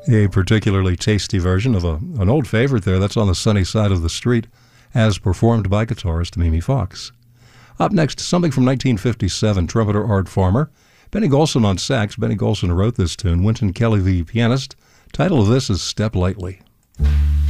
A particularly tasty version of an old favorite there. That's On the Sunny Side of the Street, as performed by guitarist Mimi Fox. Up next, something from 1957, trumpeter Art Farmer. Benny Golson on sax. Benny Golson wrote this tune. Wynton Kelly, the pianist. Title of this is Step Lightly.